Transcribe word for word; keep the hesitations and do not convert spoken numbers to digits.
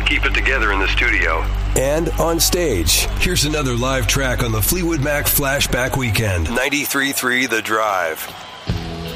keep it together in the studio. And on stage. Here's another live track on the Fleetwood Mac Flashback Weekend. ninety-three point three The Drive.